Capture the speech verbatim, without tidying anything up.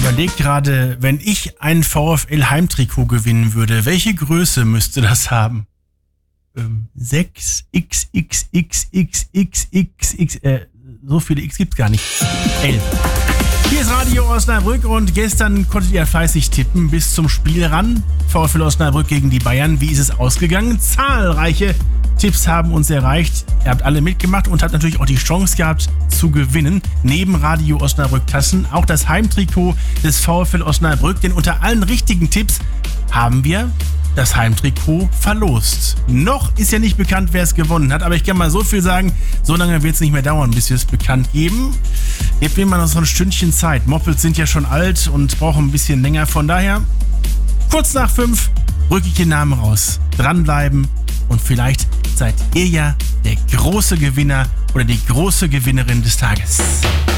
überlege gerade, wenn ich ein VfL Heimtrikot gewinnen würde, welche Größe müsste das haben? Ähm, sechs X X X X X X X, äh, so viele X gibt's gar nicht. elf. Hier ist Radio Osnabrück und gestern konntet ihr fleißig tippen bis zum Spiel ran. VfL Osnabrück gegen die Bayern. Wie ist es ausgegangen? Zahlreiche Tipps haben uns erreicht. Ihr habt alle mitgemacht und habt natürlich auch die Chance gehabt zu gewinnen. Neben Radio Osnabrück Tassen auch das Heimtrikot des VfL Osnabrück. Denn unter allen richtigen Tipps haben wir das Heimtrikot verlost. Noch ist ja nicht bekannt, wer es gewonnen hat, aber ich kann mal so viel sagen, so lange wird es nicht mehr dauern, bis wir es bekannt geben. Gebt mir mal noch so ein Stündchen Zeit. Moppels sind ja schon alt und brauchen ein bisschen länger. Von daher, kurz nach fünf, rücke ich den Namen raus. Dranbleiben und vielleicht seid ihr ja der große Gewinner oder die große Gewinnerin des Tages.